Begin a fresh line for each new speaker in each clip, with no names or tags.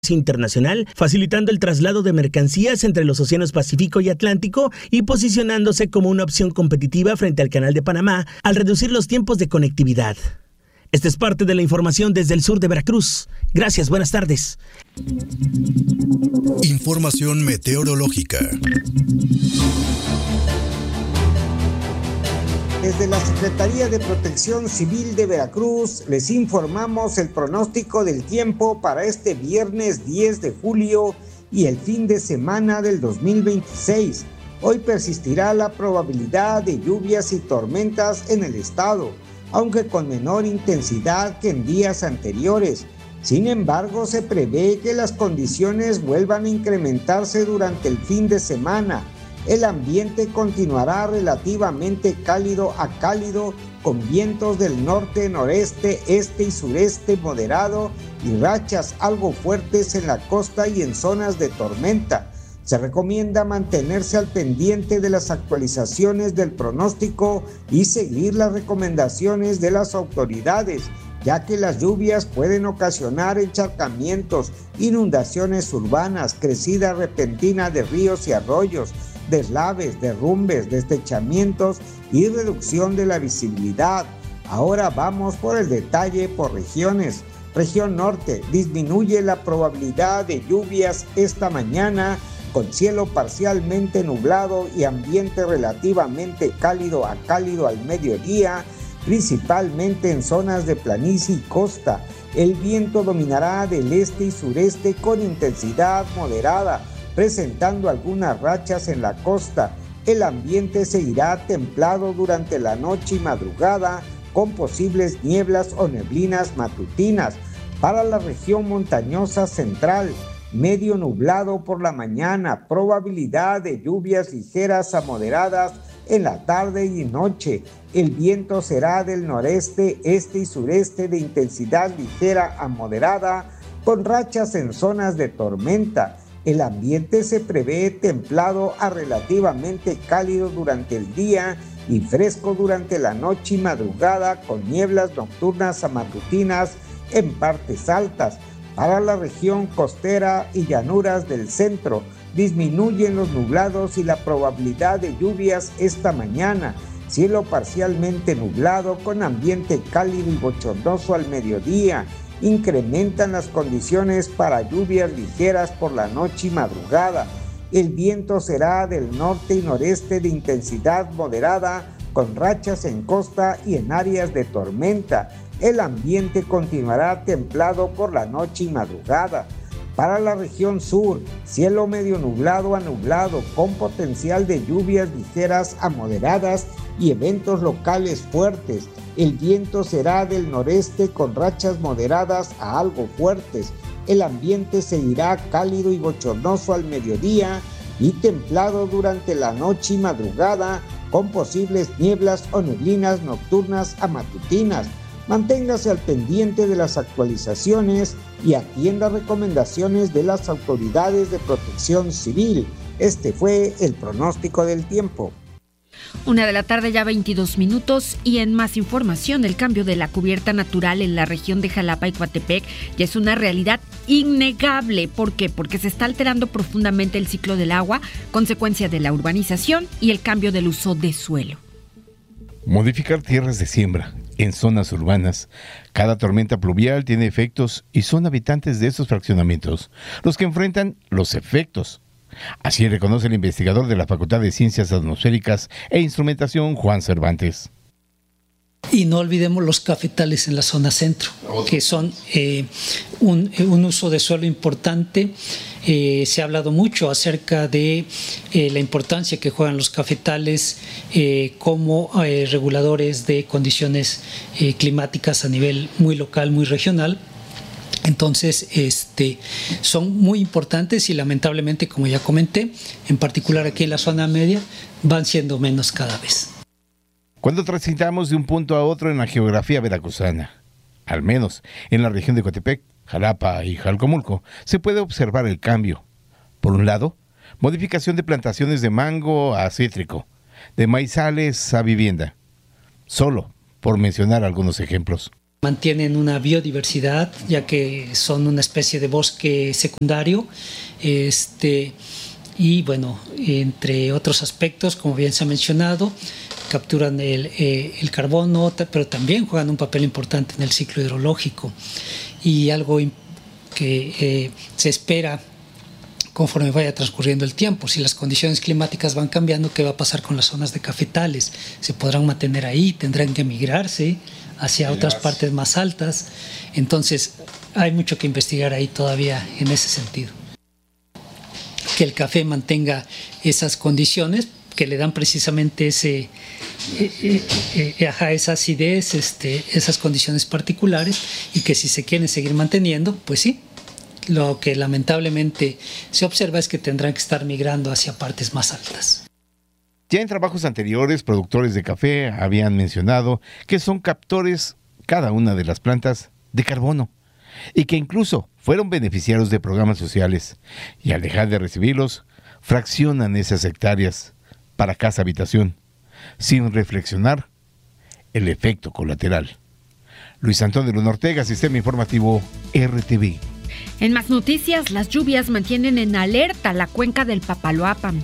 internacional, facilitando el traslado de mercancías entre los océanos Pacífico y Atlántico y posicionándose como una opción competitiva frente al Canal de Panamá al reducir los tiempos de conectividad. Esta es parte de la información desde el sur de Veracruz. Gracias, buenas tardes.
Información meteorológica.
Desde la Secretaría de Protección Civil de Veracruz les informamos el pronóstico del tiempo para este viernes 10 de julio y el fin de semana del 2026. Hoy persistirá la probabilidad de lluvias y tormentas en el estado, aunque con menor intensidad que en días anteriores. Sin embargo, se prevé que las condiciones vuelvan a incrementarse durante el fin de semana. El ambiente continuará relativamente cálido a cálido, con vientos del norte, noreste, este y sureste moderado y rachas algo fuertes en la costa y en zonas de tormenta. Se recomienda mantenerse al pendiente de las actualizaciones del pronóstico y seguir las recomendaciones de las autoridades, ya que las lluvias pueden ocasionar encharcamientos, inundaciones urbanas, crecida repentina de ríos y arroyos, deslaves, derrumbes, deslizamientos y reducción de la visibilidad. Ahora vamos por el detalle por regiones. Región norte, disminuye la probabilidad de lluvias esta mañana, con cielo parcialmente nublado y ambiente relativamente cálido a cálido al mediodía, principalmente en zonas de planicie y costa. El viento dominará del este y sureste con intensidad moderada, presentando algunas rachas en la costa. El ambiente seguirá templado durante la noche y madrugada, con posibles nieblas o neblinas matutinas. Para la región montañosa central, medio nublado por la mañana, probabilidad de lluvias ligeras a moderadas en la tarde y noche. El viento será del noreste, este y sureste de intensidad ligera a moderada, con rachas en zonas de tormenta. El ambiente se prevé templado a relativamente cálido durante el día y fresco durante la noche y madrugada, con nieblas nocturnas a matutinas en partes altas. Para la región costera y llanuras del centro, disminuyen los nublados y la probabilidad de lluvias esta mañana. Cielo parcialmente nublado con ambiente cálido y bochornoso al mediodía. Incrementan las condiciones para lluvias ligeras por la noche y madrugada. El viento será del norte y noreste de intensidad moderada, con rachas en costa y en áreas de tormenta. El ambiente continuará templado por la noche y madrugada. Para la región sur, cielo medio nublado a nublado, con potencial de lluvias ligeras a moderadas y eventos locales fuertes. El viento será del noreste con rachas moderadas a algo fuertes. El ambiente seguirá cálido y bochornoso al mediodía y templado durante la noche y madrugada, con posibles nieblas o neblinas nocturnas a matutinas. Manténgase al pendiente de las actualizaciones y atienda recomendaciones de las autoridades de protección civil. Este fue el pronóstico del tiempo.
1:00 p.m, ya 22 minutos, y en más información, el cambio de la cubierta natural en la región de Jalapa y Coatepec ya es una realidad innegable. ¿Por qué? Porque se está alterando profundamente el ciclo del agua, consecuencia de la urbanización y el cambio del uso de suelo.
Modificar tierras de siembra en zonas urbanas. Cada tormenta pluvial tiene efectos y son habitantes de estos fraccionamientos los que enfrentan los efectos. Así reconoce el investigador de la Facultad de Ciencias Atmosféricas e Instrumentación, Juan Cervantes.
Y no olvidemos los cafetales en la zona centro, que son un uso de suelo importante. Se ha hablado mucho acerca de la importancia que juegan los cafetales como reguladores de condiciones climáticas a nivel muy local, muy regional. Entonces, son muy importantes y lamentablemente, como ya comenté, en particular aquí en la zona media, van siendo menos cada vez.
Cuando transitamos de un punto a otro en la geografía veracruzana, al menos en la región de Coatepec, Jalapa y Jalcomulco, se puede observar el cambio. Por un lado, modificación de plantaciones de mango a cítrico, de maizales a vivienda, solo por mencionar algunos ejemplos.
Mantienen una biodiversidad, ya que son una especie de bosque secundario, y bueno, entre otros aspectos, como bien se ha mencionado, capturan el carbono, pero también juegan un papel importante en el ciclo hidrológico. Y algo que se espera conforme vaya transcurriendo el tiempo, si las condiciones climáticas van cambiando, ¿qué va a pasar con las zonas de cafetales? ¿Se podrán mantener ahí? ¿Tendrán que migrarse hacia otras partes más altas? Entonces, hay mucho que investigar ahí todavía en ese sentido. Que el café mantenga esas condiciones que le dan precisamente esa acidez, esas condiciones particulares, y que si se quieren seguir manteniendo, pues sí, lo que lamentablemente se observa es que tendrán que estar migrando hacia partes más altas.
Ya en trabajos anteriores, productores de café habían mencionado que son captores cada una de las plantas de carbono y que incluso fueron beneficiarios de programas sociales, y al dejar de recibirlos, fraccionan esas hectáreas para casa habitación, sin reflexionar el efecto colateral. Luis Antonio Luna Ortega, Sistema Informativo RTV.
En más noticias, las lluvias mantienen en alerta la cuenca del Papaloapan.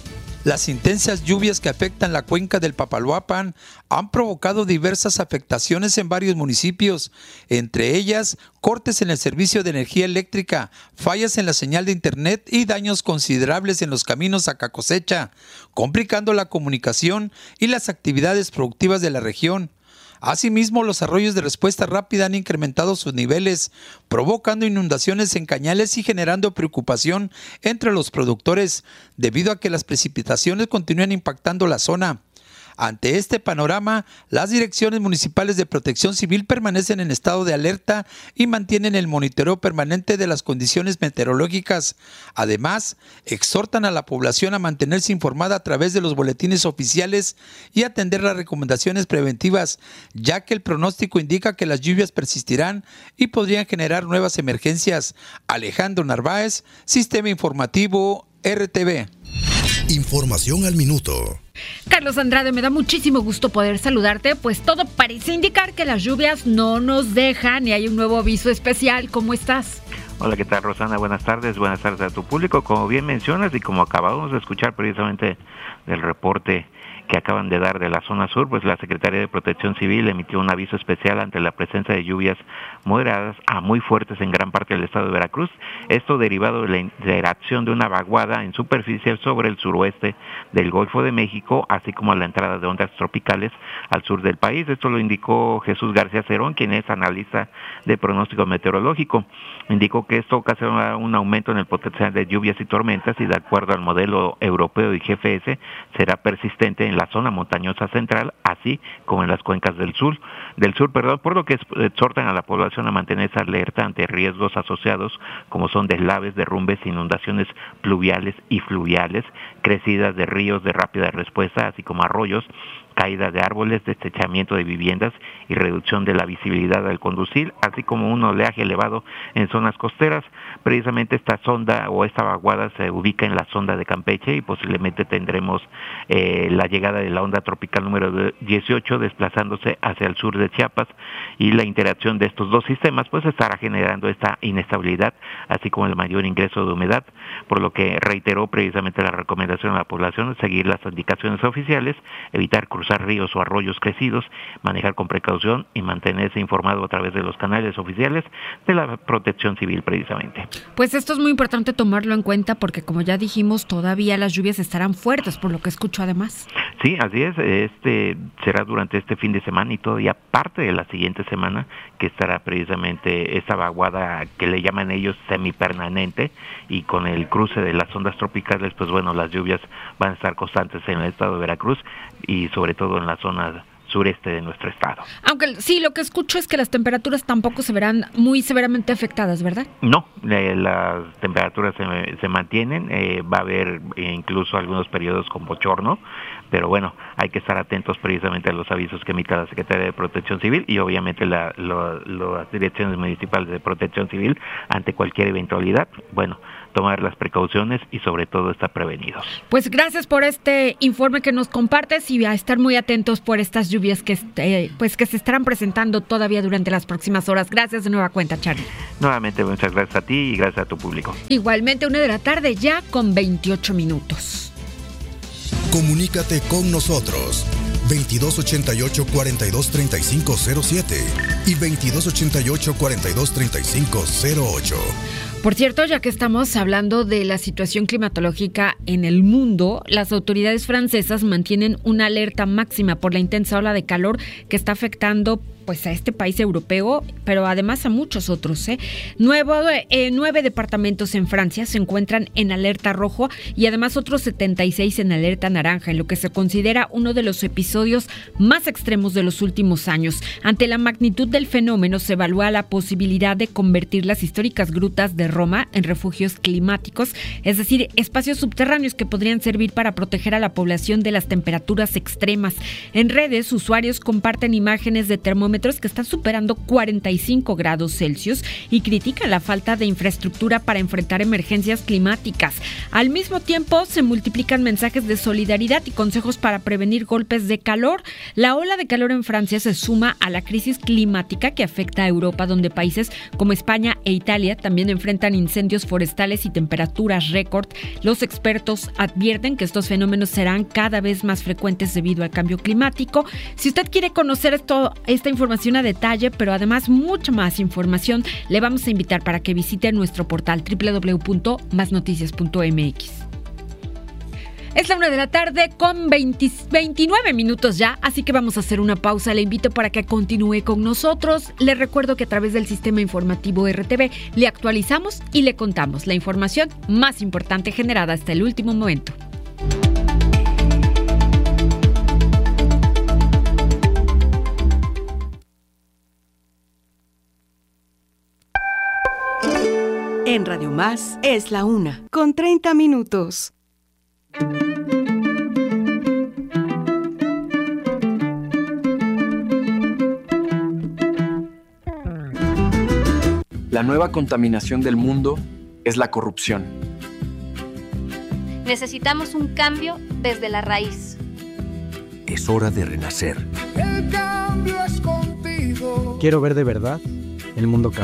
Las intensas lluvias que afectan la cuenca del Papaloapan han provocado diversas afectaciones en varios municipios, entre ellas cortes en el servicio de energía eléctrica, fallas en la señal de internet y daños considerables en los caminos a cosecha, complicando la comunicación y las actividades productivas de la región. Asimismo, los arroyos de respuesta rápida han incrementado sus niveles, provocando inundaciones en cañales y generando preocupación entre los productores, debido a que las precipitaciones continúan impactando la zona. Ante este panorama, las direcciones municipales de Protección Civil permanecen en estado de alerta y mantienen el monitoreo permanente de las condiciones meteorológicas. Además, exhortan a la población a mantenerse informada a través de los boletines oficiales y atender las recomendaciones preventivas, ya que el pronóstico indica que las lluvias persistirán y podrían generar nuevas emergencias. Alejandro Narváez, Sistema Informativo RTV.
Información al minuto.
Carlos Andrade, me da muchísimo gusto poder saludarte, pues todo parece indicar que las lluvias no nos dejan y hay un nuevo aviso especial. ¿Cómo estás?
Hola, ¿qué tal, Rosana? Buenas tardes a tu público. Como bien mencionas y como acabamos de escuchar precisamente del reporte que acaban de dar de la zona sur, pues la Secretaría de Protección Civil emitió un aviso especial ante la presencia de lluvias moderadas a muy fuertes en gran parte del estado de Veracruz. Esto derivado de la interacción de una vaguada en superficie sobre el suroeste del Golfo de México, así como la entrada de ondas tropicales al sur del país. Esto lo indicó Jesús García Cerón, quien es analista de pronóstico meteorológico. Indicó que esto ocasiona un aumento en el potencial de lluvias y tormentas y, de acuerdo al modelo europeo y GFS, será persistente en la zona montañosa central, así como en las cuencas del sur, por lo que exhortan a la población a mantenerse alerta ante riesgos asociados como son deslaves, derrumbes, inundaciones pluviales y fluviales, crecidas de ríos de rápida respuesta, así como arroyos, caída de árboles, destrechamiento de viviendas y reducción de la visibilidad al conducir, así como un oleaje elevado en zonas costeras. Precisamente esta sonda o esta vaguada se ubica en la sonda de Campeche y posiblemente tendremos la llegada de la onda tropical número 18 desplazándose hacia el sur de Chiapas, y la interacción de estos dos sistemas pues estará generando esta inestabilidad, así como el mayor ingreso de humedad, por lo que reiteró precisamente la recomendación a la población de seguir las indicaciones oficiales, evitar cruzar ríos o arroyos crecidos, manejar con precaución y mantenerse informado a través de los canales oficiales de la Protección Civil precisamente.
Pues esto es muy importante tomarlo en cuenta porque, como ya dijimos, todavía las lluvias estarán fuertes, por lo que escucho además.
Sí, así es. Será durante este fin de semana y todavía parte de la siguiente semana que estará precisamente esta vaguada que le llaman ellos semipermanente, y con el cruce de las ondas tropicales, pues bueno, las lluvias van a estar constantes en el estado de Veracruz y sobre todo en la zona sureste de nuestro estado.
Aunque sí, lo que escucho es que las temperaturas tampoco se verán muy severamente afectadas, ¿verdad?
No, las temperaturas se mantienen, va a haber incluso algunos periodos con bochorno, pero bueno, hay que estar atentos precisamente a los avisos que emite la Secretaría de Protección Civil y obviamente las direcciones municipales de Protección Civil ante cualquier eventualidad. Bueno, tomar las precauciones y sobre todo estar prevenidos.
Pues gracias por este informe que nos compartes y a estar muy atentos por estas lluvias lluvias que se estarán presentando todavía durante las próximas horas. Gracias de nueva cuenta, Charlie.
Nuevamente, muchas gracias a ti y gracias a tu público.
Igualmente, 1:00 p.m. ya con 28 minutos.
Comunícate con nosotros. 2288-423507 y 2288-423508.
Por cierto, ya que estamos hablando de la situación climatológica en el mundo, las autoridades francesas mantienen una alerta máxima por la intensa ola de calor que está afectando pues a este país europeo, pero además a muchos otros. 9 departamentos en Francia se encuentran en alerta rojo y además otros 76 en alerta naranja, en lo que se considera uno de los episodios más extremos de los últimos años. Ante la magnitud del fenómeno, se evalúa la posibilidad de convertir las históricas grutas de Roma en refugios climáticos, es decir, espacios subterráneos que podrían servir para proteger a la población de las temperaturas extremas. En redes, usuarios comparten imágenes de termómetros que están superando 45 grados Celsius y critican la falta de infraestructura para enfrentar emergencias climáticas. Al mismo tiempo, se multiplican mensajes de solidaridad y consejos para prevenir golpes de calor. La ola de calor en Francia se suma a la crisis climática que afecta a Europa, donde países como España e Italia también enfrentan incendios forestales y temperaturas récord. Los expertos advierten que estos fenómenos serán cada vez más frecuentes debido al cambio climático. Si usted quiere conocer esta información a detalle, pero además mucha más información, le vamos a invitar para que visite nuestro portal www.masnoticias.mx. Es la 1:00 p.m. con 29 minutos ya, así que vamos a hacer una pausa. Le invito para que continúe con nosotros. Le recuerdo que a través del sistema informativo RTV le actualizamos y le contamos la información más importante generada hasta el último momento.
En Radio Más es la 1:00 con 30 minutos.
La nueva contaminación del mundo es la corrupción.
Necesitamos un cambio desde la raíz.
Es hora de renacer.
El cambio es contigo.
Quiero ver de verdad el mundo cambiar.